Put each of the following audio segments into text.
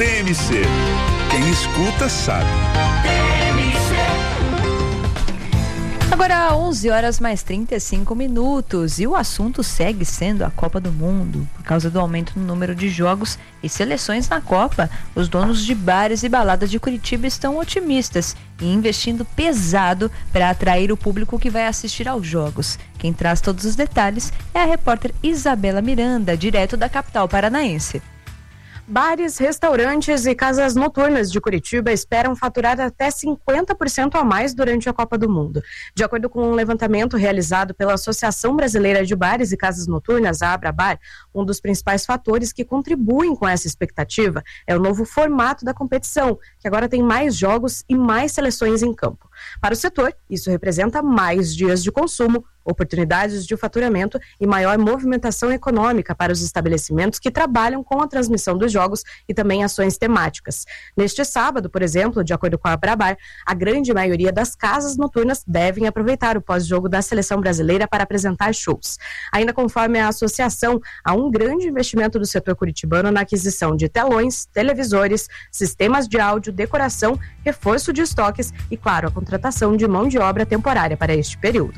TMC. Quem escuta sabe. Agora 11h mais 35 e o assunto segue sendo a Copa do Mundo. Por causa do aumento no número de jogos e seleções na Copa, os donos de bares e baladas de Curitiba estão otimistas e investindo pesado para atrair o público que vai assistir aos jogos. Quem traz todos os detalhes é a repórter Isabela Miranda, direto da capital paranaense. Bares, restaurantes e casas noturnas de Curitiba esperam faturar até 50% a mais durante a Copa do Mundo. De acordo com um levantamento realizado pela Associação Brasileira de Bares e Casas Noturnas, a Abrabar, um dos principais fatores que contribuem com essa expectativa é o novo formato da competição, que agora tem mais jogos e mais seleções em campo. Para o setor, isso representa mais dias de consumo, oportunidades de faturamento e maior movimentação econômica para os estabelecimentos que trabalham com a transmissão dos jogos e também ações temáticas. Neste sábado, por exemplo, de acordo com a Abrabar, a grande maioria das casas noturnas devem aproveitar o pós-jogo da seleção brasileira para apresentar shows. Ainda conforme a associação, há um grande investimento do setor curitibano na aquisição de telões, televisores, sistemas de áudio, decoração, reforço de estoques e, claro, a contratação de mão de obra temporária para este período.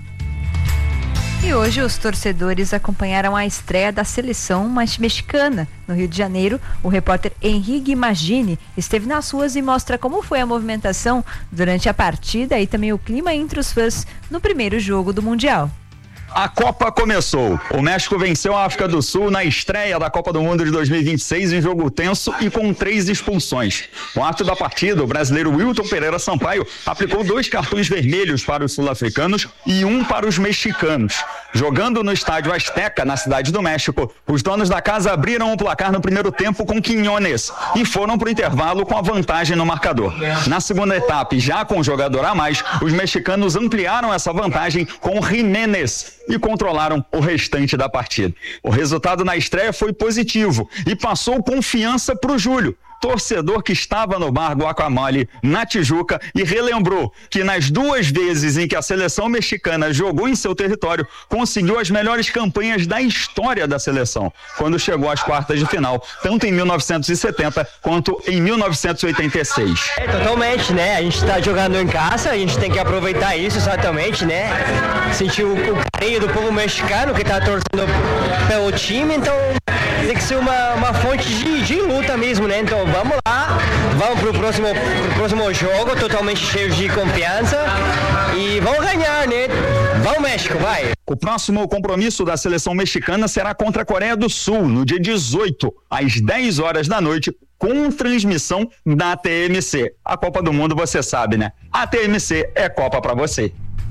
E hoje os torcedores acompanharam a estreia da seleção mexicana. No Rio de Janeiro, o repórter Henrique Magini esteve nas ruas e mostra como foi a movimentação durante a partida e também o clima entre os fãs no primeiro jogo do Mundial. A Copa começou. O México venceu a África do Sul na estreia da Copa do Mundo de 2026 em jogo tenso e com 3 expulsões. No ato da partida, o brasileiro Wilton Pereira Sampaio aplicou 2 cartões vermelhos para os sul-africanos e 1 para os mexicanos. Jogando no estádio Azteca, na cidade do México, os donos da casa abriram o placar no primeiro tempo com Quiñones e foram para o intervalo com a vantagem no marcador. Na segunda etapa, já com o jogador a mais, os mexicanos ampliaram essa vantagem com Jiménez e controlaram o restante da partida. O resultado na estreia foi positivo e passou confiança para o Júlio, torcedor que estava no bar Guacamole, na Tijuca, e relembrou que nas 2 vezes em que a seleção mexicana jogou em seu território, conseguiu as melhores campanhas da história da seleção, quando chegou às quartas de final, tanto em 1970 quanto em 1986. Totalmente, né? A gente está jogando em casa, a gente tem que aproveitar isso exatamente, né? Sentir o carinho do povo mexicano que está torcendo pelo time, então tem que ser uma fonte de luta mesmo, né? Então vamos lá, vamos pro próximo jogo, totalmente cheio de confiança e vamos ganhar, né? Vamos México, vai! O próximo compromisso da seleção mexicana será contra a Coreia do Sul, no dia 18, às 10 horas da noite, com transmissão da TMC. A Copa do Mundo você sabe, né? A TMC é Copa pra você.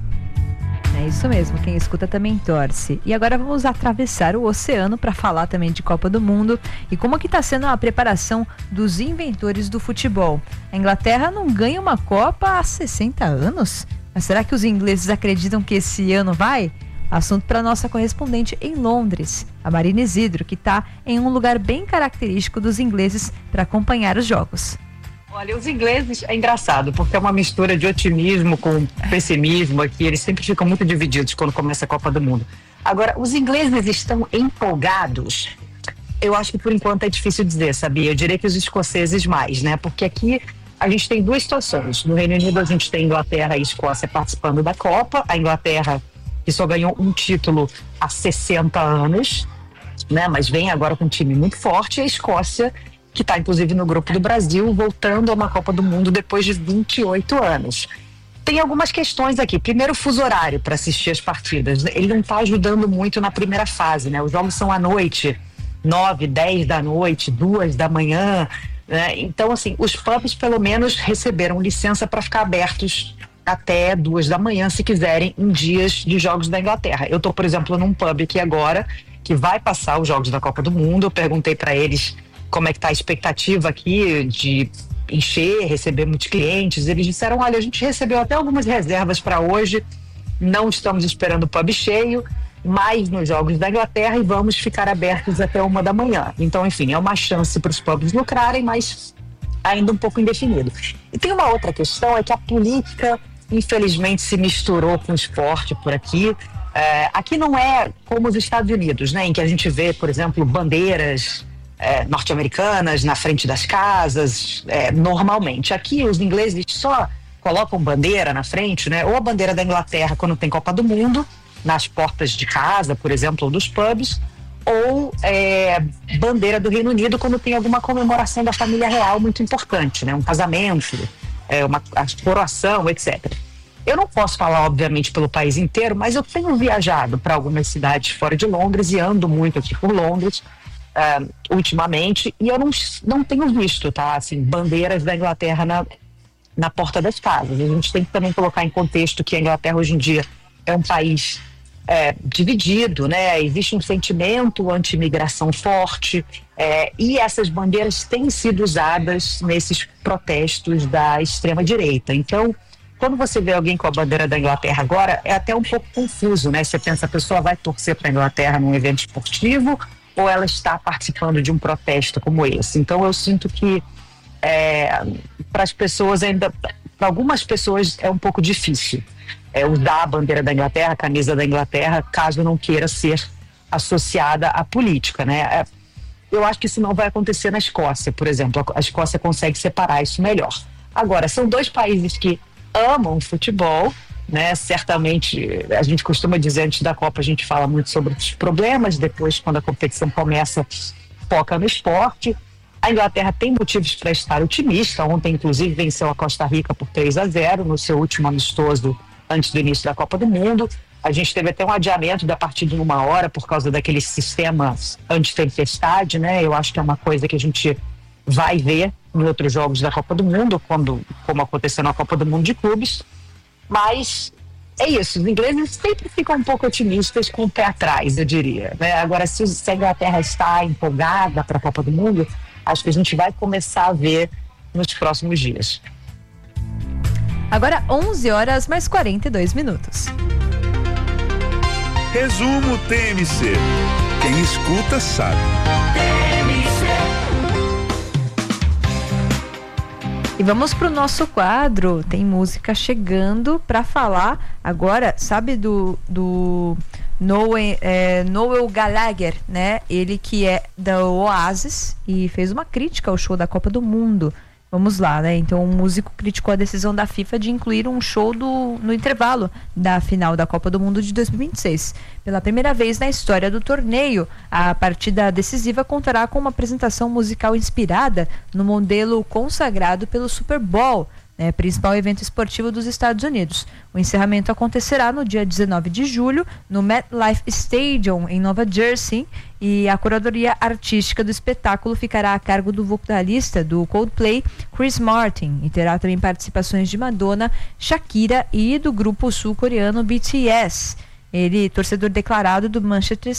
É isso mesmo, quem escuta também torce. E agora vamos atravessar o oceano para falar também de Copa do Mundo e como que está sendo a preparação dos inventores do futebol. A Inglaterra não ganha uma Copa há 60 anos? Mas será que os ingleses acreditam que esse ano vai? Assunto para nossa correspondente em Londres, a Marina Isidro, que está em um lugar bem característico dos ingleses para acompanhar os jogos. Olha, os ingleses é engraçado, porque é uma mistura de otimismo com pessimismo aqui, eles sempre ficam muito divididos quando começa a Copa do Mundo. Agora, os ingleses estão empolgados? Eu acho que por enquanto é difícil dizer, sabia? Eu diria que os escoceses mais, né? Porque aqui a gente tem 2 situações. No Reino Unido a gente tem Inglaterra e Escócia participando da Copa, a Inglaterra que só ganhou um título há 60 anos, né? Mas vem agora com um time muito forte, e a Escócia, que está inclusive no grupo do Brasil, voltando a uma Copa do Mundo depois de 28 anos. Tem algumas questões aqui. Primeiro, o fuso horário para assistir as partidas. Ele não está ajudando muito na primeira fase, né? Os jogos são à noite, 9, 10 da noite, 2 da manhã, né? Então, assim, os pubs pelo menos receberam licença para ficar abertos até 2 da manhã, se quiserem, em dias de jogos da Inglaterra. Eu estou, por exemplo, num pub aqui agora, que vai passar os jogos da Copa do Mundo. Eu perguntei para eles como é que está a expectativa aqui de encher, receber muitos clientes. Eles disseram, olha, a gente recebeu até algumas reservas para hoje, não estamos esperando o pub cheio, mas nos jogos da Inglaterra, e vamos ficar abertos até 1 da manhã. Então, enfim, é uma chance para os pubs lucrarem, mas ainda um pouco indefinido. E tem uma outra questão, é que a política, infelizmente, se misturou com o esporte por aqui. Aqui não é como os Estados Unidos, né, em que a gente vê, por exemplo, bandeiras norte-americanas na frente das casas, normalmente. Aqui os ingleses só colocam bandeira na frente, né? Ou a bandeira da Inglaterra quando tem Copa do Mundo, nas portas de casa, por exemplo, ou dos pubs, ou bandeira do Reino Unido quando tem alguma comemoração da família real muito importante, né? Um casamento, uma coroação, etc. Eu não posso falar, obviamente, pelo país inteiro, mas eu tenho viajado para algumas cidades fora de Londres e ando muito aqui por Londres ultimamente, e eu não tenho visto, tá? Assim, bandeiras da Inglaterra na porta das casas. A gente tem que também colocar em contexto que a Inglaterra hoje em dia é um país dividido, né? Existe um sentimento anti-imigração forte, e essas bandeiras têm sido usadas nesses protestos da extrema-direita. Então, quando você vê alguém com a bandeira da Inglaterra agora, é até um pouco confuso, né? Você pensa, a pessoa vai torcer para a Inglaterra num evento esportivo ou ela está participando de um protesto como esse? Então, eu sinto que para as pessoas ainda, para algumas pessoas é um pouco difícil usar a bandeira da Inglaterra, a camisa da Inglaterra, caso não queira ser associada à política, né? Eu acho que isso não vai acontecer na Escócia, por exemplo. A Escócia consegue separar isso melhor. Agora, são dois países que amam futebol, né? Certamente, a gente costuma dizer, antes da Copa a gente fala muito sobre os problemas, depois quando a competição começa, foca no esporte. A Inglaterra tem motivos para estar otimista. Ontem, inclusive, venceu a Costa Rica por 3-0 no seu último amistoso antes do início da Copa do Mundo. A gente teve até um adiamento da partida em 1 hora por causa daquele sistema anti-tempestade, né? Eu acho que é uma coisa que a gente vai ver em outros jogos da Copa do Mundo, como aconteceu na Copa do Mundo de clubes. Mas é isso, os ingleses sempre ficam um pouco otimistas, com o pé atrás, eu diria, né? Agora, se a Inglaterra está empolgada para a Copa do Mundo, acho que a gente vai começar a ver nos próximos dias. Agora 11 horas mais 42 minutos. Resumo TMC. Quem escuta sabe. E vamos pro nosso quadro. Tem música chegando para falar agora, sabe, do Noel Gallagher, né? Ele que é da Oasis e fez uma crítica ao show da Copa do Mundo. Vamos lá, né? Então, o músico criticou a decisão da FIFA de incluir um show no intervalo da final da Copa do Mundo de 2026. Pela primeira vez na história do torneio, a partida decisiva contará com uma apresentação musical inspirada no modelo consagrado pelo Super Bowl, principal evento esportivo dos Estados Unidos. O encerramento acontecerá no dia 19 de julho, no MetLife Stadium, em Nova Jersey, e a curadoria artística do espetáculo ficará a cargo do vocalista do Coldplay, Chris Martin, e terá também participações de Madonna, Shakira e do grupo sul-coreano BTS. Ele, torcedor declarado do Manchester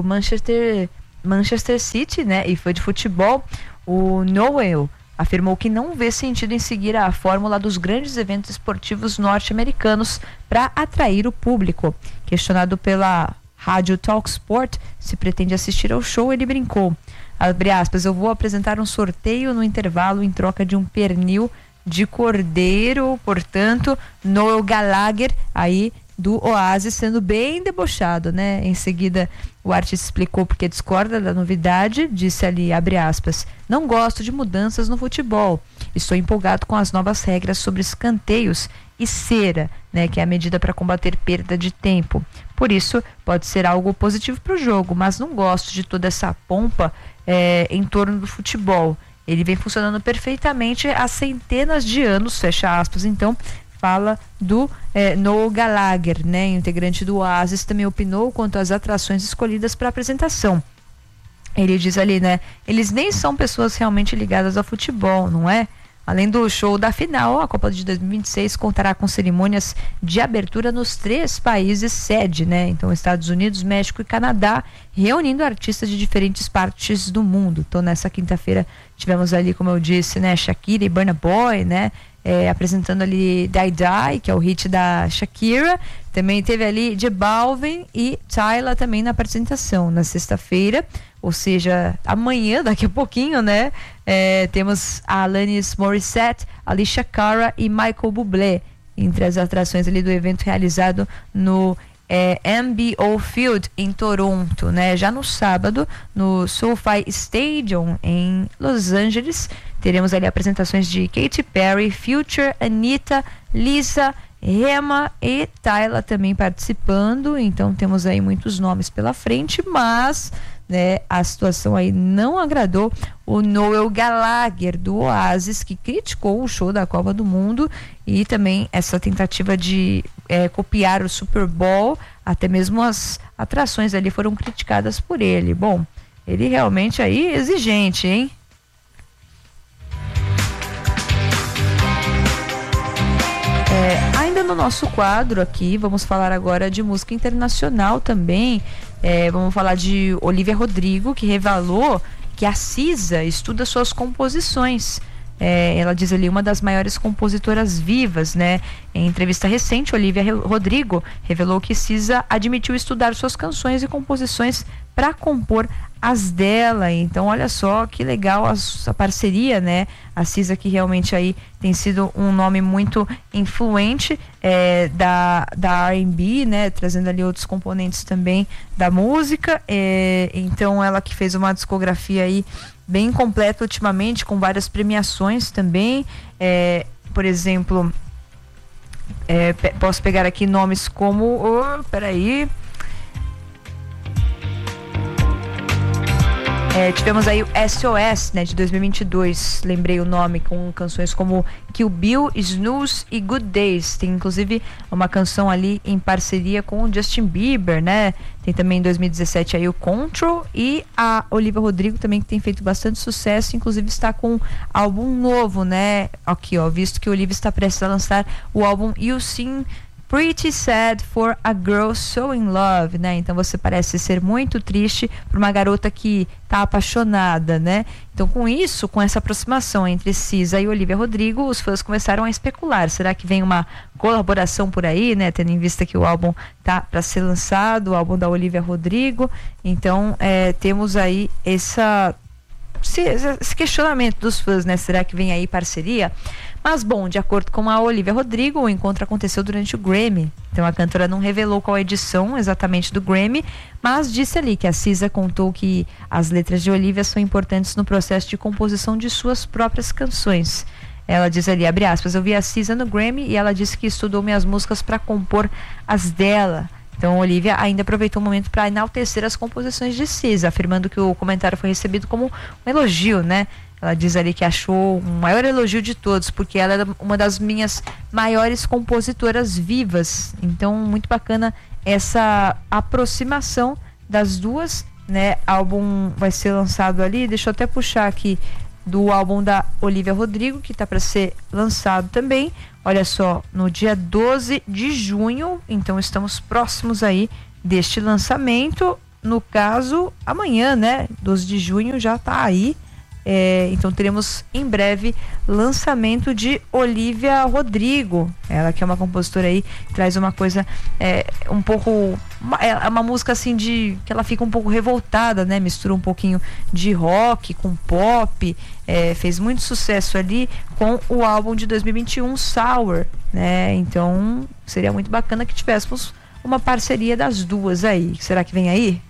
City, né, e foi de futebol, o Noel afirmou que não vê sentido em seguir a fórmula dos grandes eventos esportivos norte-americanos para atrair o público. Questionado pela rádio Talk Sport se pretende assistir ao show, ele brincou, abre aspas, eu vou apresentar um sorteio no intervalo em troca de um pernil de cordeiro. Portanto, Noel Gallagher aí do Oasis sendo bem debochado, né? Em seguida, o artista explicou porque discorda da novidade, disse ali, abre aspas, não gosto de mudanças no futebol, estou empolgado com as novas regras sobre escanteios e cera, né? Que é a medida para combater perda de tempo. Por isso, pode ser algo positivo para o jogo, mas não gosto de toda essa pompa em torno do futebol. Ele vem funcionando perfeitamente há centenas de anos, fecha aspas. Então, fala do Noel Gallagher, né, integrante do Oasis, também opinou quanto às atrações escolhidas para a apresentação. Ele diz ali, né, eles nem são pessoas realmente ligadas ao futebol, não é? Além do show da final, a Copa de 2026 contará com cerimônias de abertura nos 3 países sede, né? Então, Estados Unidos, México e Canadá, reunindo artistas de diferentes partes do mundo. Então, nessa quinta-feira, tivemos ali, como eu disse, né, Shakira e Burna Boy, né? Apresentando ali Die Die, que é o hit da Shakira. Também teve ali J Balvin e Tyla também na apresentação. Na sexta-feira, ou seja, amanhã, daqui a pouquinho, né? Temos a Alanis Morissette, Alicia Cara e Michael Bublé entre as atrações ali do evento realizado no MBO Field em Toronto, né? Já no sábado, no SoFi Stadium em Los Angeles, teremos ali apresentações de Katy Perry, Future, Anitta, Lisa, Rema e Tyla também participando. Então temos aí muitos nomes pela frente, mas, né, a situação aí não agradou o Noel Gallagher do Oasis, que criticou o show da Copa do Mundo e também essa tentativa de copiar o Super Bowl. Até mesmo as atrações ali foram criticadas por ele. Bom, ele realmente aí exigente, hein? Ainda no nosso quadro aqui, vamos falar agora de música internacional também. Vamos falar de Olivia Rodrigo, que revelou que a Cisa estuda suas composições. Ela diz ali, uma das maiores compositoras vivas, né? Em entrevista recente, Olivia Rodrigo revelou que Cisa admitiu estudar suas canções e composições para compor as dela. Então, olha só que legal a parceria, né? A Cisa, que realmente aí tem sido um nome muito influente da R&B, né? Trazendo ali outros componentes também da música. Então, ela que fez uma discografia aí bem completa ultimamente, com várias premiações também. Por exemplo, posso pegar aqui nomes como... peraí... tivemos aí o SOS, né, de 2022, lembrei o nome, com canções como Kill Bill, Snooze e Good Days. Tem inclusive uma canção ali em parceria com o Justin Bieber, né? Tem também em 2017 aí o Control, e a Olivia Rodrigo também, que tem feito bastante sucesso, inclusive está com álbum novo, né? Aqui, ó, visto que a Olivia está prestes a lançar o álbum You Seem Pretty Sad for a Girl So In Love, né? Então você parece ser muito triste por uma garota que tá apaixonada, né? Então com isso, com essa aproximação entre Cisa e Olivia Rodrigo, os fãs começaram a especular. Será que vem uma colaboração por aí, né? Tendo em vista que o álbum tá para ser lançado, o álbum da Olivia Rodrigo. Então temos aí esse questionamento dos fãs, né? Será que vem aí parceria? Mas bom, de acordo com a Olivia Rodrigo, o encontro aconteceu durante o Grammy. Então a cantora não revelou qual edição exatamente do Grammy, mas disse ali que a Cisa contou que as letras de Olivia são importantes no processo de composição de suas próprias canções. Ela diz ali, abre aspas, eu vi a Cisa no Grammy e ela disse que estudou minhas músicas para compor as dela. Então, a Olivia ainda aproveitou o momento para enaltecer as composições de Cisa, afirmando que o comentário foi recebido como um elogio, né? Ela diz ali que achou o maior elogio de todos, porque ela é uma das minhas maiores compositoras vivas. Então, muito bacana essa aproximação das duas, né? Álbum vai ser lançado ali, deixa eu até puxar aqui, do álbum da Olivia Rodrigo, que está para ser lançado também. Olha só, no dia 12 de junho, então estamos próximos aí deste lançamento. No caso, amanhã, né? 12 de junho já está aí. Então teremos em breve lançamento de Olivia Rodrigo. Ela que é uma compositora aí, traz uma coisa um pouco... É uma música assim que ela fica um pouco revoltada, né? Mistura um pouquinho de rock com pop. Fez muito sucesso ali com o álbum de 2021, Sour, né? Então seria muito bacana que tivéssemos uma parceria das duas aí. Será que vem aí?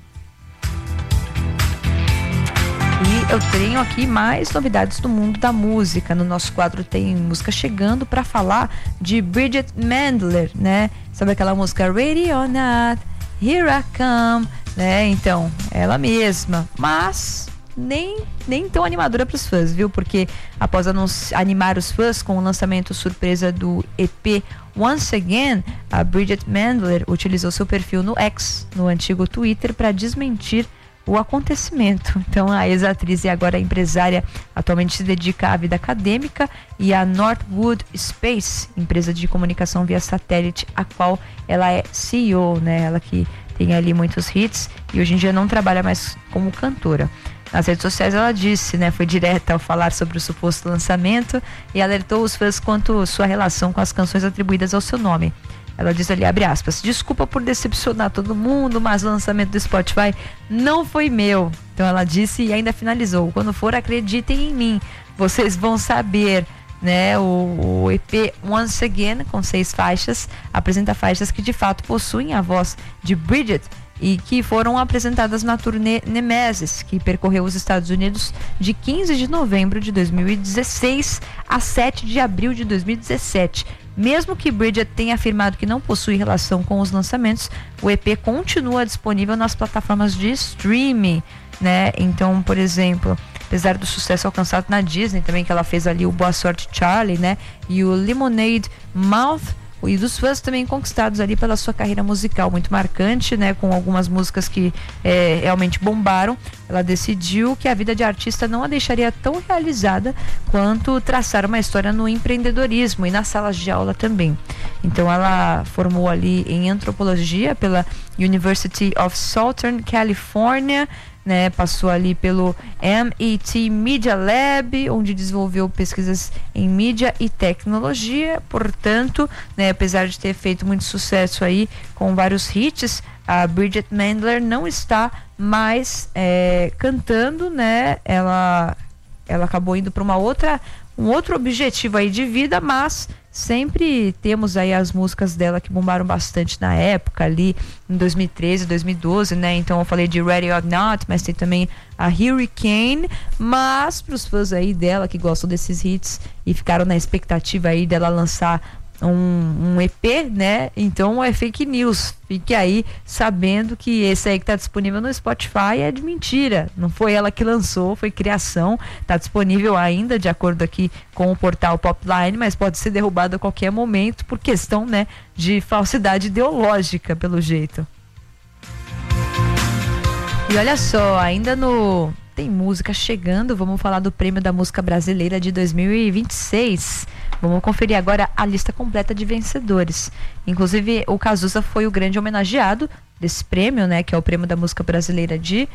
E eu tenho aqui mais novidades do mundo da música. No nosso quadro tem música chegando para falar de Bridget Mendler, né? Sabe aquela música Ready or Not, Here I Come, né? Então, ela mesma, mas nem tão animadora para os fãs, viu? Porque após animar os fãs com o lançamento surpresa do EP Once Again, a Bridget Mendler utilizou seu perfil no X, no antigo Twitter, para desmentir o acontecimento. Então a ex-atriz e agora empresária atualmente se dedica à vida acadêmica e à Northwood Space, empresa de comunicação via satélite, a qual ela é CEO, né? Ela que tem ali muitos hits e hoje em dia não trabalha mais como cantora. Nas redes sociais ela disse, né, foi direta ao falar sobre o suposto lançamento e alertou os fãs quanto sua relação com as canções atribuídas ao seu nome. Ela diz ali, abre aspas, desculpa por decepcionar todo mundo, mas o lançamento do Spotify não foi meu. Então ela disse e ainda finalizou, quando for acreditem em mim, vocês vão saber, né? O EP Once Again, com 6 faixas, apresenta faixas que de fato possuem a voz de Bridget e que foram apresentadas na turnê Nemesis, que percorreu os Estados Unidos de 15 de novembro de 2016 a 7 de abril de 2017. Mesmo que Bridget tenha afirmado que não possui relação com os lançamentos, o EP continua disponível nas plataformas de streaming, né? Então, por exemplo, apesar do sucesso alcançado na Disney também, que ela fez ali o Boa Sorte Charlie, né? E o Lemonade Mouth, e dos fãs também conquistados ali pela sua carreira musical muito marcante, né, com algumas músicas que realmente bombaram, ela decidiu que a vida de artista não a deixaria tão realizada quanto traçar uma história no empreendedorismo e nas salas de aula também. Então ela formou ali em antropologia pela University of Southern California, né, passou ali pelo MIT Media Lab, onde desenvolveu pesquisas em mídia e tecnologia. Portanto, né, apesar de ter feito muito sucesso aí com vários hits, a Bridget Mendler não está mais cantando, né? Ela acabou indo para um outro objetivo aí de vida, mas sempre temos aí as músicas dela que bombaram bastante na época, ali em 2013, 2012, né? Então eu falei de Ready or Not, mas tem também a Hurricane. Mas para os fãs aí dela que gostam desses hits e ficaram na expectativa aí dela lançar um EP, né? Então é fake news. Fique aí sabendo que esse aí que tá disponível no Spotify é de mentira. Não foi ela que lançou, foi criação. Tá disponível ainda, de acordo aqui com o portal Popline, mas pode ser derrubado a qualquer momento por questão, né, de falsidade ideológica, pelo jeito. E olha só, ainda tem música chegando, vamos falar do Prêmio da Música Brasileira de 2026. Vamos conferir agora a lista completa de vencedores. Inclusive, o Cazuza foi o grande homenageado desse prêmio, né, que é o Prêmio da Música Brasileira de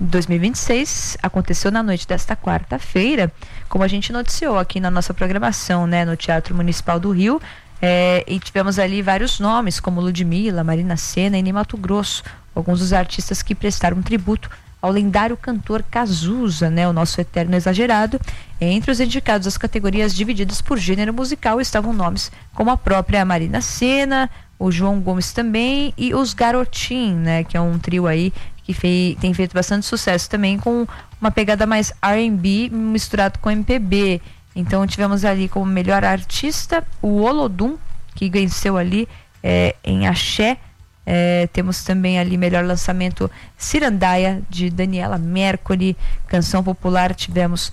2026. Aconteceu na noite desta quarta-feira, como a gente noticiou aqui na nossa programação, né, no Teatro Municipal do Rio. E tivemos ali vários nomes, como Ludmilla, Marina Sena e Ney Matogrosso, alguns dos artistas que prestaram tributo ao lendário cantor Cazuza, né, o nosso eterno exagerado. Entre os indicados às categorias divididas por gênero musical estavam nomes como a própria Marina Sena, o João Gomes também e os Garotim, né, que é um trio aí que tem feito bastante sucesso também, com uma pegada mais R&B misturado com MPB. Então tivemos ali como melhor artista o Olodum, que venceu ali em Axé. Temos também ali melhor lançamento Cirandaia, de Daniela Mercury. Canção popular tivemos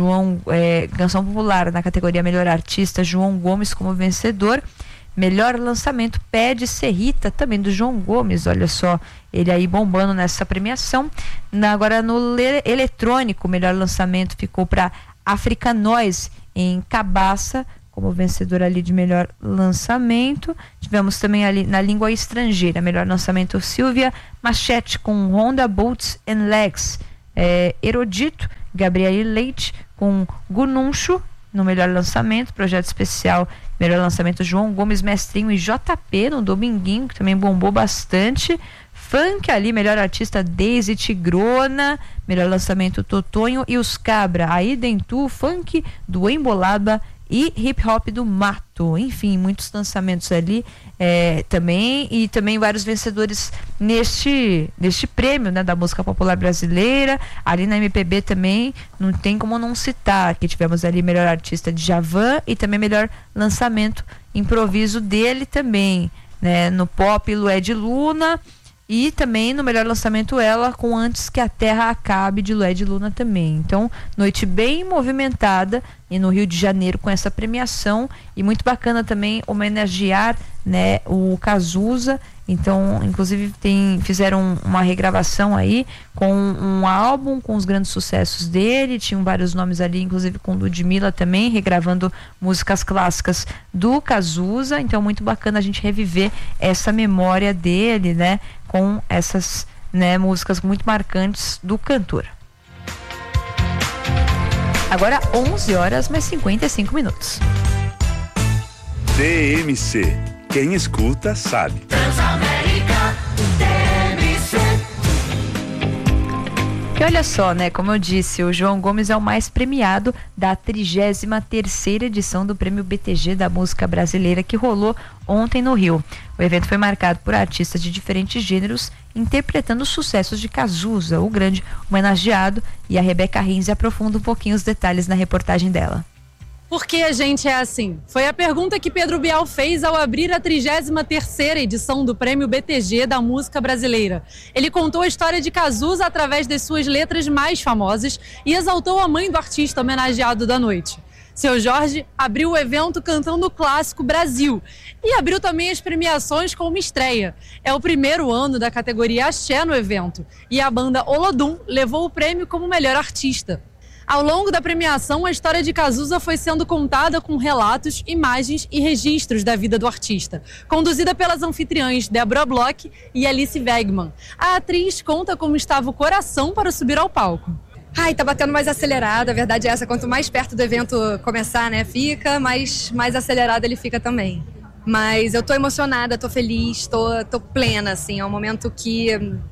canção popular na categoria melhor artista, João Gomes como vencedor. Melhor lançamento Pé de Serrita, também do João Gomes, olha só, ele aí bombando nessa premiação. Agora no eletrônico, melhor lançamento ficou para Africa Noise em Cabaça como vencedor ali de melhor lançamento. Tivemos também ali na língua estrangeira, melhor lançamento Silvia Machete com Honda Boots and Legs. Erudito, Gabriele Leite com Gununcho no melhor lançamento. Projeto especial, melhor lançamento João Gomes Mestrinho e JP no Dominguinho, que também bombou bastante. Funk ali, melhor artista Daisy Tigrona, melhor lançamento Totonho e os Cabra, aí Dentu, funk do Embolada e hip hop do Mato. Enfim, muitos lançamentos ali também, e também vários vencedores neste prêmio, né, da música popular brasileira. Ali na MPB também não tem como não citar, que tivemos ali melhor artista Djavan e também melhor lançamento improviso dele também, né, no pop Lued Luna. E também no melhor lançamento Ela com Antes que a Terra Acabe, de Lued Luna também. Então, noite bem movimentada e no Rio de Janeiro com essa premiação, e muito bacana também homenagear, né, o Cazuza. Então, inclusive fizeram uma regravação aí com um álbum com os grandes sucessos dele. Tinham vários nomes ali, inclusive com Ludmilla também, regravando músicas clássicas do Cazuza. Então, muito bacana a gente reviver essa memória dele, né, com essas, né, músicas muito marcantes do cantor. Agora 11 horas mais 55 minutos. DMC. Quem escuta sabe. Transamérica, DMC. Porque olha só, né, como eu disse, o João Gomes é o mais premiado da 33ª edição do Prêmio BTG da Música Brasileira, que rolou ontem no Rio. O evento foi marcado por artistas de diferentes gêneros interpretando os sucessos de Cazuza, o grande homenageado, e a Rebeca Rins aprofunda um pouquinho os detalhes na reportagem dela. Por que a gente é assim? Foi a pergunta que Pedro Bial fez ao abrir a 33ª edição do Prêmio BTG da Música Brasileira. Ele contou a história de Cazuza através das suas letras mais famosas e exaltou a mãe do artista homenageado da noite. Seu Jorge abriu o evento cantando o clássico Brasil e abriu também as premiações com uma estreia. É o primeiro ano da categoria Axé no evento e a banda Olodum levou o prêmio como melhor artista. Ao longo da premiação, a história de Cazuza foi sendo contada com relatos, imagens e registros da vida do artista, conduzida pelas anfitriãs Débora Bloch e Alice Wegman. A atriz conta como estava o coração para subir ao palco. Ai, tá batendo mais acelerado, a verdade é essa, quanto mais perto do evento começar, né, fica, mais acelerado ele fica também. Mas eu tô emocionada, tô feliz, tô plena, assim, é um momento que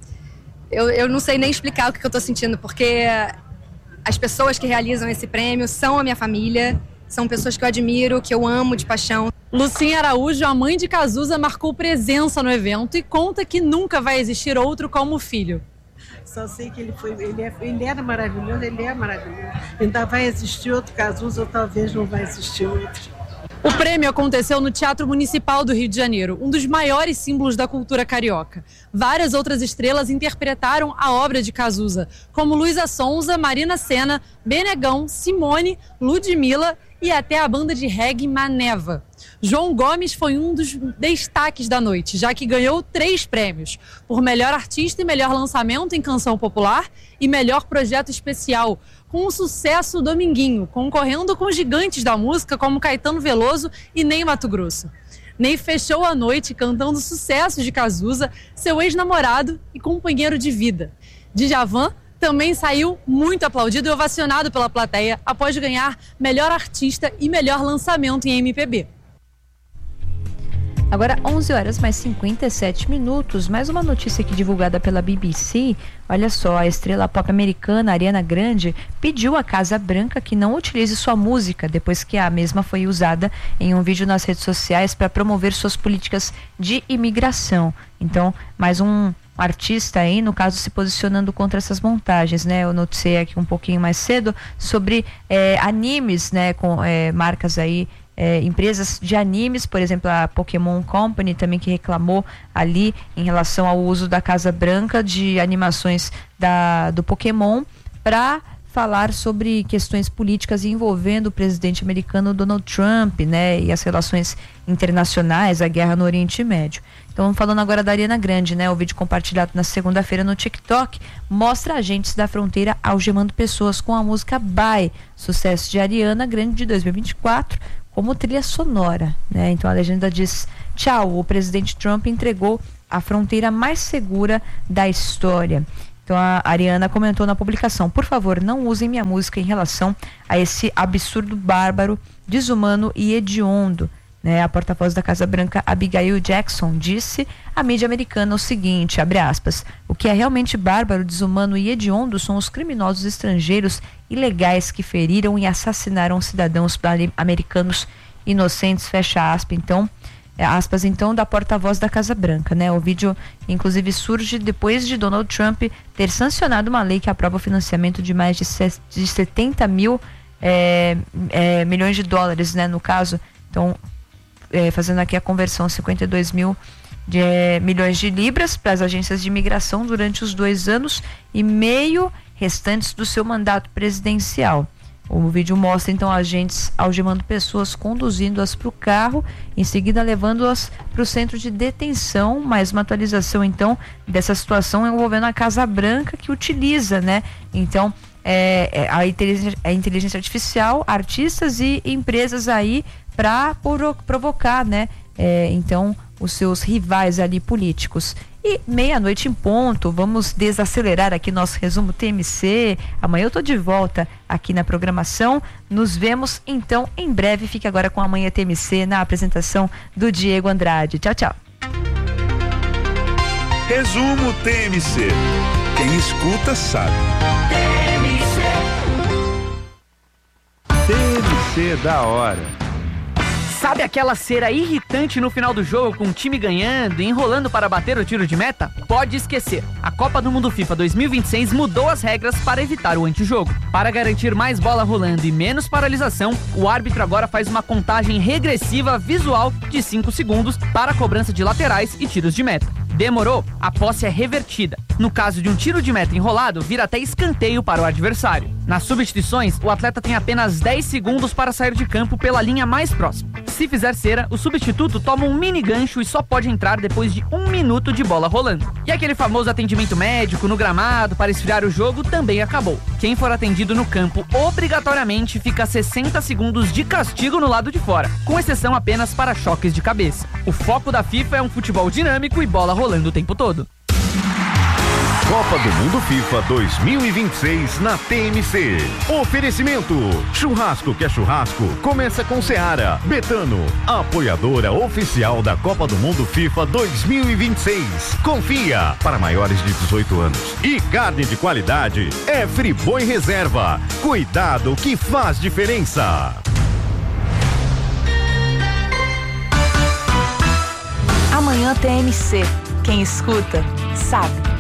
eu não sei nem explicar o que eu tô sentindo, porque as pessoas que realizam esse prêmio são a minha família, são pessoas que eu admiro, que eu amo de paixão. Lucinha Araújo, a mãe de Cazuza, marcou presença no evento e conta que nunca vai existir outro como o filho. Só sei que ele era maravilhoso, ele é maravilhoso. Ainda vai existir outro Cazuza ou talvez não vai existir outro. O prêmio aconteceu no Teatro Municipal do Rio de Janeiro, um dos maiores símbolos da cultura carioca. Várias outras estrelas interpretaram a obra de Cazuza, como Luísa Sonza, Marina Sena, Benegão, Simone, Ludmilla e até a banda de reggae Maneva. João Gomes foi um dos destaques da noite, já que ganhou 3 prêmios, por melhor artista e melhor lançamento em canção popular e melhor projeto especial, com o sucesso Dominguinho, concorrendo com gigantes da música como Caetano Veloso e Ney Matogrosso. Ney fechou a noite cantando sucessos de Cazuza, seu ex-namorado e companheiro de vida. Djavan também saiu muito aplaudido e ovacionado pela plateia após ganhar melhor artista e melhor lançamento em MPB. Agora 11 horas mais 57 minutos, mais uma notícia aqui divulgada pela BBC. Olha só, a estrela pop americana Ariana Grande pediu à Casa Branca que não utilize sua música depois que a mesma foi usada em um vídeo nas redes sociais para promover suas políticas de imigração. Então, mais um artista aí, no caso, se posicionando contra essas montagens, né? Eu noticiei aqui um pouquinho mais cedo sobre animes, né? Com marcas aí, empresas de animes, por exemplo, a Pokémon Company também, que reclamou ali em relação ao uso da Casa Branca de animações do Pokémon para falar sobre questões políticas envolvendo o presidente americano Donald Trump, né, e as relações internacionais, a guerra no Oriente Médio. Então, falando agora da Ariana Grande, né, o vídeo compartilhado na segunda-feira no TikTok mostra agentes da fronteira algemando pessoas com a música Bye, sucesso de Ariana Grande de 2024, como trilha sonora, né? Então a legenda diz: tchau, o presidente Trump entregou a fronteira mais segura da história. Então a Ariana comentou na publicação: por favor, não usem minha música em relação a esse absurdo bárbaro, desumano e hediondo, né? A porta-voz da Casa Branca, Abigail Jackson, disse à mídia americana o seguinte, abre aspas: o que é realmente bárbaro, desumano e hediondo são os criminosos estrangeiros ilegais que feriram e assassinaram cidadãos americanos inocentes, fecha aspas. Então, então, da porta-voz da Casa Branca, né? O vídeo, inclusive, surge depois de Donald Trump ter sancionado uma lei que aprova o financiamento de mais de 70 mil milhões de dólares, né? No caso, então, fazendo aqui a conversão, 52 mil milhões de libras para as agências de imigração durante os 2 anos e meio restantes do seu mandato presidencial. O vídeo mostra então agentes algemando pessoas, conduzindo-as para o carro, em seguida levando-as para o centro de detenção. Mais uma atualização então dessa situação envolvendo a Casa Branca, que utiliza, né, então a inteligência artificial, artistas e empresas aí para provocar, né, então os seus rivais ali políticos. E meia-noite em ponto, vamos desacelerar aqui nosso resumo TMC. Amanhã eu tô de volta aqui na programação. Nos vemos então em breve. Fique agora com a Manhã TMC na apresentação do Diego Andrade. Tchau, tchau. Resumo TMC. Quem escuta sabe. TMC da hora. Sabe aquela cera irritante no final do jogo com o time ganhando e enrolando para bater o tiro de meta? Pode esquecer. A Copa do Mundo FIFA 2026 mudou as regras para evitar o antijogo. Para garantir mais bola rolando e menos paralisação, o árbitro agora faz uma contagem regressiva visual de 5 segundos para a cobrança de laterais e tiros de meta. Demorou? A posse é revertida. No caso de um tiro de meta enrolado, vira até escanteio para o adversário. Nas substituições, o atleta tem apenas 10 segundos para sair de campo pela linha mais próxima. Se fizer cera, o substituto toma um mini gancho e só pode entrar depois de 1 minuto de bola rolando. E aquele famoso atendimento médico no gramado para esfriar o jogo também acabou. Quem for atendido no campo obrigatoriamente fica 60 segundos de castigo no lado de fora, com exceção apenas para choques de cabeça. O foco da FIFA é um futebol dinâmico e bola rolando o tempo todo. Copa do Mundo FIFA 2026 na TMC. Oferecimento: churrasco que é churrasco, começa com Seara. Betano, apoiadora oficial da Copa do Mundo FIFA 2026. Confia, para maiores de 18 anos. E carne de qualidade é Friboi Reserva. Cuidado que faz diferença. Amanhã TMC. Quem escuta, sabe.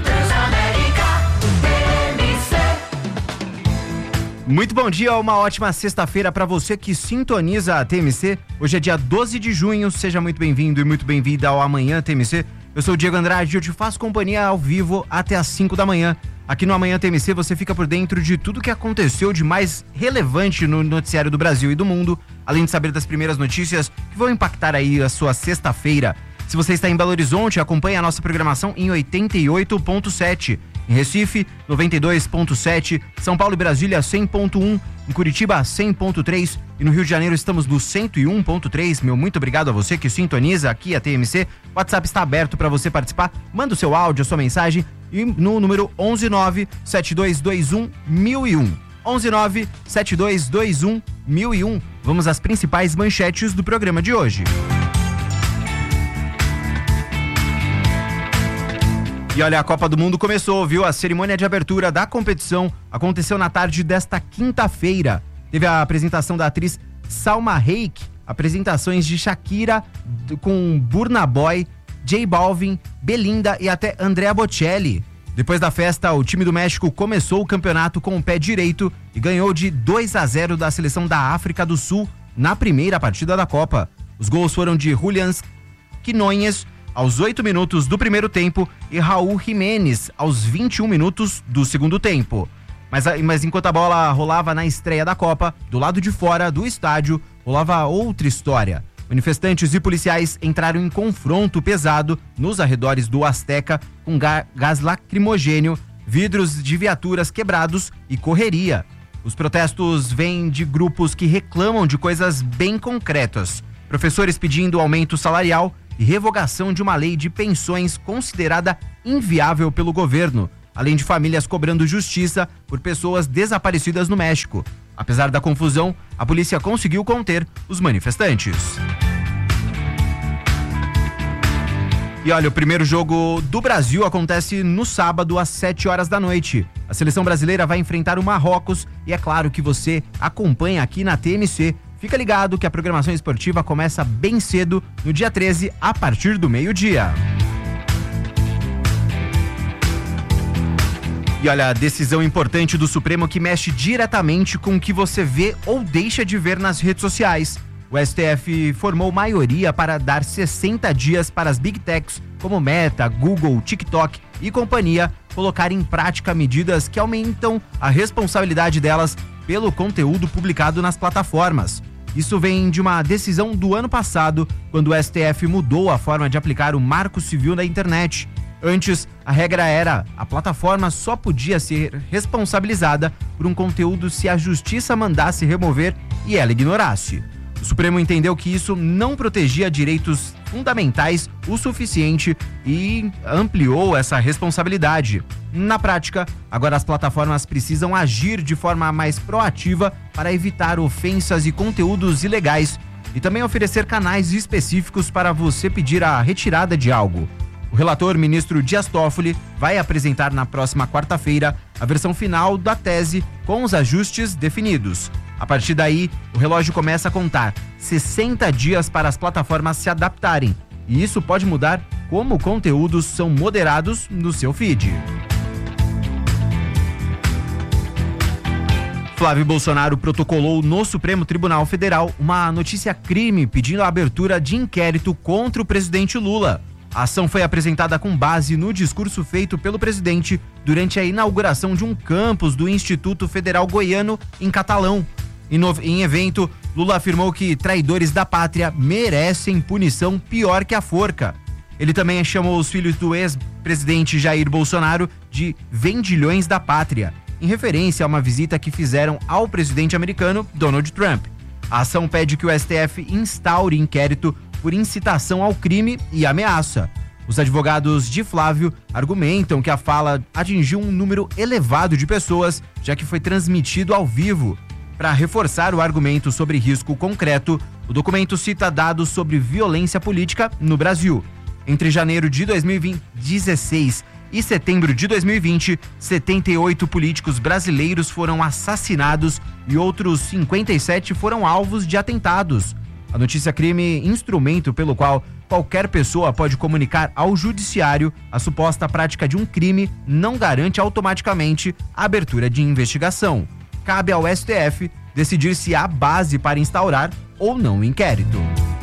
Muito bom dia, uma ótima sexta-feira para você que sintoniza a TMC. Hoje é dia 12 de junho, seja muito bem-vindo e muito bem-vinda ao Amanhã TMC. Eu sou o Diego Andrade e eu te faço companhia ao vivo até às 5 da manhã. Aqui no Amanhã TMC você fica por dentro de tudo que aconteceu de mais relevante no noticiário do Brasil e do mundo, além de saber das primeiras notícias que vão impactar aí a sua sexta-feira. Se você está em Belo Horizonte, acompanhe a nossa programação em 88.7. Em Recife, 92.7, São Paulo e Brasília, 100.1, em Curitiba, 100.3 e no Rio de Janeiro estamos no 101.3. Meu muito obrigado a você que sintoniza aqui a TMC. O WhatsApp está aberto para você participar. Manda o seu áudio, a sua mensagem e no número 119-7221-1001. 119-7221-1001. Vamos às principais manchetes do programa de hoje. E olha, a Copa do Mundo começou, viu? A cerimônia de abertura da competição aconteceu na tarde desta quinta-feira. Teve a apresentação da atriz Salma Hayek, apresentações de Shakira com Burna Boy, J Balvin, Belinda e até Andrea Bocelli. Depois da festa, o time do México começou o campeonato com o pé direito e ganhou de 2-0 da seleção da África do Sul na primeira partida da Copa. Os gols foram de Julián Quinones aos 8 minutos do primeiro tempo e Raul Jiménez aos 21 minutos do segundo tempo. Mas enquanto a bola rolava na estreia da Copa, do lado de fora do estádio, rolava outra história. Manifestantes e policiais entraram em confronto pesado nos arredores do Azteca com gás lacrimogênio, vidros de viaturas quebrados e correria. Os protestos vêm de grupos que reclamam de coisas bem concretas. Professores pedindo aumento salarial e revogação de uma lei de pensões considerada inviável pelo governo, além de famílias cobrando justiça por pessoas desaparecidas no México. Apesar da confusão, a polícia conseguiu conter os manifestantes. E olha, o primeiro jogo do Brasil acontece no sábado às 7 horas da noite. A seleção brasileira vai enfrentar o Marrocos e é claro que você acompanha aqui na TMC. Fica ligado que a programação esportiva começa bem cedo, no dia 13, a partir do meio-dia. E olha, a decisão importante do Supremo que mexe diretamente com o que você vê ou deixa de ver nas redes sociais. O STF formou maioria para dar 60 dias para as Big Techs, como Meta, Google, TikTok e companhia, colocar em prática medidas que aumentam a responsabilidade delas pelo conteúdo publicado nas plataformas. Isso vem de uma decisão do ano passado, quando o STF mudou a forma de aplicar o Marco Civil da internet. Antes, a regra era: a plataforma só podia ser responsabilizada por um conteúdo se a justiça mandasse remover e ela ignorasse. O Supremo entendeu que isso não protegia direitos fundamentais o suficiente e ampliou essa responsabilidade. Na prática, agora as plataformas precisam agir de forma mais proativa para evitar ofensas e conteúdos ilegais e também oferecer canais específicos para você pedir a retirada de algo. O relator, ministro Dias Toffoli, vai apresentar na próxima quarta-feira a versão final da tese com os ajustes definidos. A partir daí, o relógio começa a contar 60 dias para as plataformas se adaptarem. E isso pode mudar como conteúdos são moderados no seu feed. Flávio Bolsonaro protocolou no Supremo Tribunal Federal uma notícia crime pedindo a abertura de inquérito contra o presidente Lula. A ação foi apresentada com base no discurso feito pelo presidente durante a inauguração de um campus do Instituto Federal Goiano em Catalão. Em evento, Lula afirmou que traidores da pátria merecem punição pior que a forca. Ele também chamou os filhos do ex-presidente Jair Bolsonaro de vendilhões da pátria, em referência a uma visita que fizeram ao presidente americano Donald Trump. A ação pede que o STF instaure inquérito por incitação ao crime e ameaça. Os advogados de Flávio argumentam que a fala atingiu um número elevado de pessoas, já que foi transmitido ao vivo. Para reforçar o argumento sobre risco concreto, o documento cita dados sobre violência política no Brasil. Entre janeiro de 2016 e setembro de 2020, 78 políticos brasileiros foram assassinados e outros 57 foram alvos de atentados. A notícia crime, instrumento pelo qual qualquer pessoa pode comunicar ao judiciário a suposta prática de um crime, não garante automaticamente a abertura de investigação. Cabe ao STF decidir se há base para instaurar ou não o inquérito.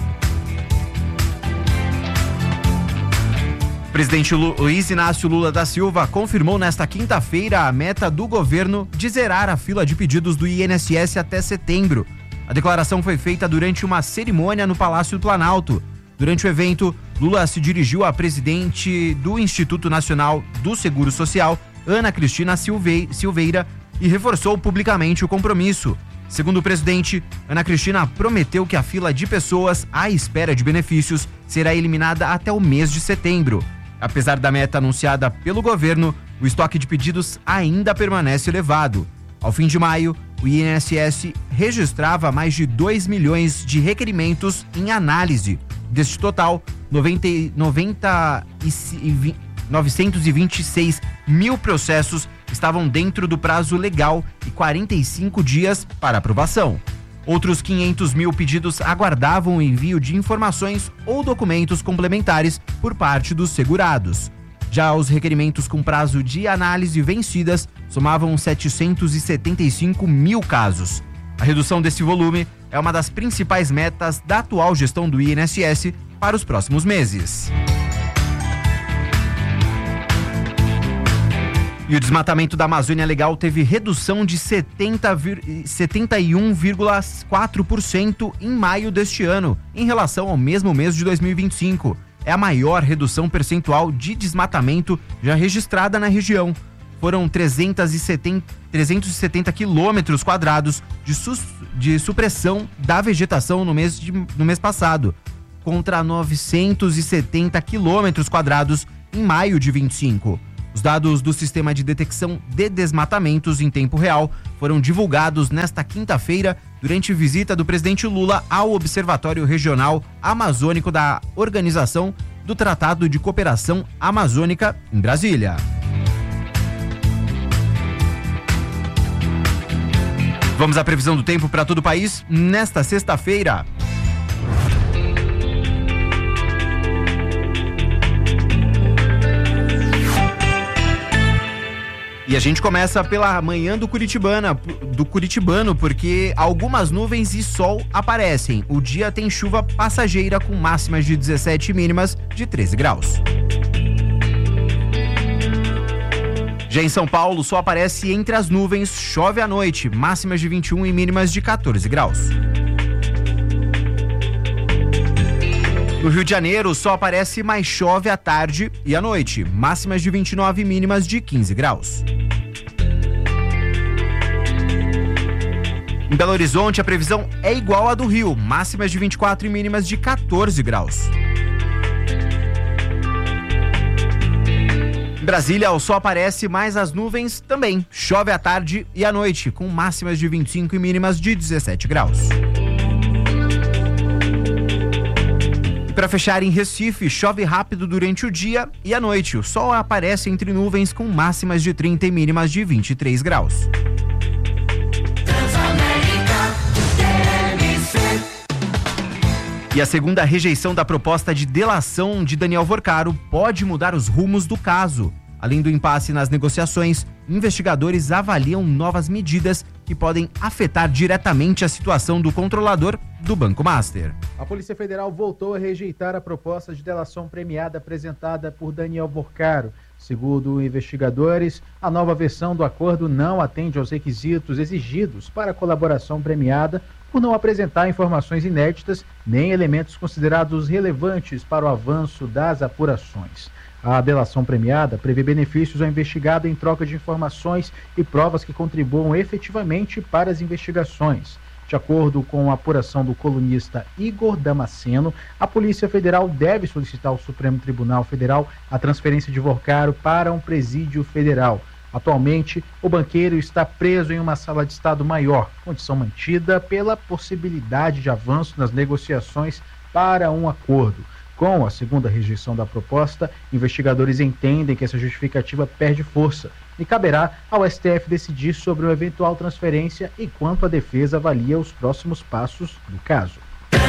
O presidente Luiz Inácio Lula da Silva confirmou nesta quinta-feira a meta do governo de zerar a fila de pedidos do INSS até setembro. A declaração foi feita durante uma cerimônia no Palácio do Planalto. Durante o evento, Lula se dirigiu à presidente do Instituto Nacional do Seguro Social, Ana Cristina Silveira, e reforçou publicamente o compromisso. Segundo o presidente, Ana Cristina prometeu que a fila de pessoas à espera de benefícios será eliminada até o mês de setembro. Apesar da meta anunciada pelo governo, o estoque de pedidos ainda permanece elevado. Ao fim de maio, o INSS registrava mais de 2 milhões de requerimentos em análise. Deste total, 926 mil processos estavam dentro do prazo legal e 45 dias para aprovação. Outros 500 mil pedidos aguardavam o envio de informações ou documentos complementares por parte dos segurados. Já os requerimentos com prazo de análise vencidas somavam 775 mil casos. A redução desse volume é uma das principais metas da atual gestão do INSS para os próximos meses. E o desmatamento da Amazônia Legal teve redução de 71,4% em maio deste ano, em relação ao mesmo mês de 2025. É a maior redução percentual de desmatamento já registrada na região. Foram 370 quilômetros quadrados de supressão da vegetação no mês passado, contra 970 quilômetros quadrados em maio de 25. Os dados do Sistema de Detecção de Desmatamentos em Tempo Real foram divulgados nesta quinta-feira durante visita do presidente Lula ao Observatório Regional Amazônico da Organização do Tratado de Cooperação Amazônica em Brasília. Vamos à previsão do tempo para todo o país nesta sexta-feira. E a gente começa pela manhã do Curitibano, porque algumas nuvens e sol aparecem. O dia tem chuva passageira com máximas de 17 e mínimas de 13 graus. Já em São Paulo, sol aparece entre as nuvens, chove à noite, máximas de 21 e mínimas de 14 graus. No Rio de Janeiro, o sol aparece, mas chove à tarde e à noite, máximas de 29 e mínimas de 15 graus. Em Belo Horizonte, a previsão é igual à do Rio, máximas de 24 e mínimas de 14 graus. Em Brasília, o sol aparece, mas as nuvens também. Chove à tarde e à noite, com máximas de 25 e mínimas de 17 graus. E para fechar, em Recife, chove rápido durante o dia e à noite. O sol aparece entre nuvens com máximas de 30 e mínimas de 23 graus. E a segunda rejeição da proposta de delação de Daniel Vorcaro pode mudar os rumos do caso. Além do impasse nas negociações, investigadores avaliam novas medidas que podem afetar diretamente a situação do controlador do Banco Master. A Polícia Federal voltou a rejeitar a proposta de delação premiada apresentada por Daniel Vorcaro. Segundo investigadores, a nova versão do acordo não atende aos requisitos exigidos para a colaboração premiada por não apresentar informações inéditas nem elementos considerados relevantes para o avanço das apurações. A delação premiada prevê benefícios ao investigado em troca de informações e provas que contribuam efetivamente para as investigações. De acordo com a apuração do colunista Igor Damasceno, a Polícia Federal deve solicitar ao Supremo Tribunal Federal a transferência de Vorcaro para um presídio federal. Atualmente, o banqueiro está preso em uma sala de estado maior, condição mantida pela possibilidade de avanço nas negociações para um acordo. Com a segunda rejeição da proposta, investigadores entendem que essa justificativa perde força e caberá ao STF decidir sobre uma eventual transferência enquanto a defesa avalia os próximos passos do caso.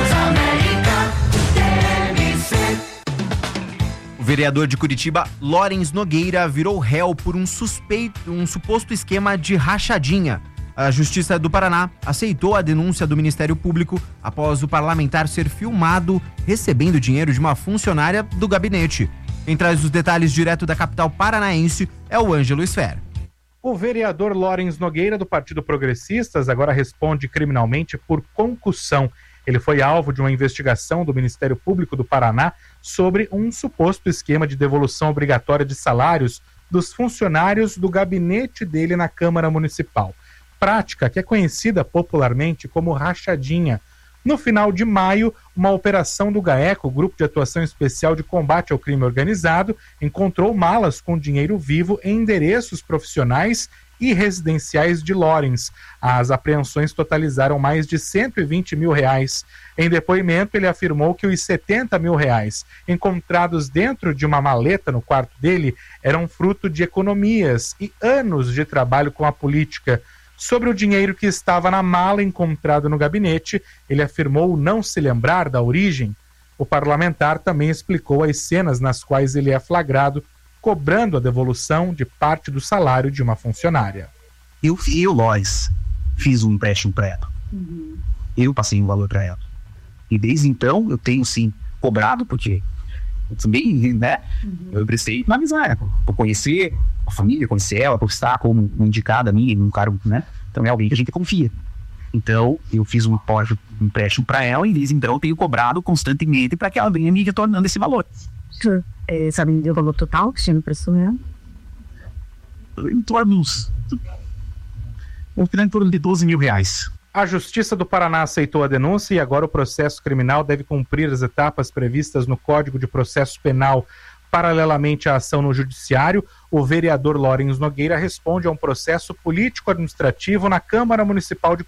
O vereador de Curitiba, Lawrence Nogueira, virou réu por um suposto esquema de rachadinha. A Justiça do Paraná aceitou a denúncia do Ministério Público após o parlamentar ser filmado recebendo dinheiro de uma funcionária do gabinete. Quem traz os detalhes direto da capital paranaense é o Ângelo Sfer. O vereador Lawrence Nogueira, do Partido Progressistas, agora responde criminalmente por concussão. Ele foi alvo de uma investigação do Ministério Público do Paraná sobre um suposto esquema de devolução obrigatória de salários dos funcionários do gabinete dele na Câmara Municipal. Prática que é conhecida popularmente como rachadinha. No final de maio, uma operação do GAECO, Grupo de Atuação Especial de Combate ao Crime Organizado, encontrou malas com dinheiro vivo em endereços profissionais e residenciais de Lawrence. As apreensões totalizaram mais de R$120 mil. Em depoimento, ele afirmou que os R$70 mil encontrados dentro de uma maleta no quarto dele eram fruto de economias e anos de trabalho com a política. Sobre o dinheiro que estava na mala encontrado no gabinete, ele afirmou não se lembrar da origem. O parlamentar também explicou as cenas nas quais ele é flagrado cobrando a devolução de parte do salário de uma funcionária. Eu Lois, fiz um empréstimo para ela. Eu passei um valor para ela. E desde então eu tenho sim cobrado, porque eu também, né? Eu prestei uma amizade, por conhecer a família, conhecer ela, por estar como indicada a mim, num cargo, né? Então é alguém que a gente confia. Então eu fiz um empréstimo para ela e desde então eu tenho cobrado constantemente para que ela venha me retornando esse valor. Sabe o valor total que você me prestou ela? Em torno de R$12 mil. A Justiça do Paraná aceitou a denúncia e agora o processo criminal deve cumprir as etapas previstas no Código de Processo Penal. Paralelamente à ação no Judiciário, o vereador Lawrence Nogueira responde a um processo político-administrativo na Câmara Municipal de